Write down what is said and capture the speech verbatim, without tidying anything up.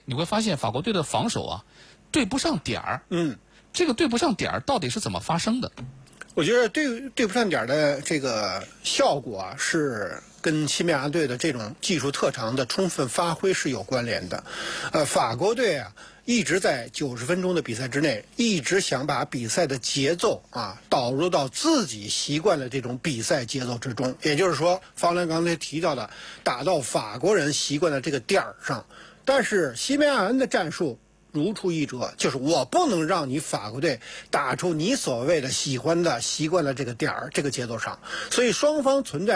你会发现法国队的防守啊，对不上点儿。 嗯， 这个对不上点儿到底是怎么发生的？ 我觉得对对不上点儿的这个效果啊，是跟西班牙队的这种技术特长的充分发挥是有关联的。呃，法国队啊，一直在九十分钟的比赛之内，一直想把比赛的节奏啊导入到自己习惯的这种比赛节奏之中。也就是说，方兰刚才提到的，打到法国人习惯的这个点儿上。但是西班牙人的战术如出一辙，就是我不能让你法国队打出你所谓的喜欢的习惯的这个点儿这个节奏上，所以双方存在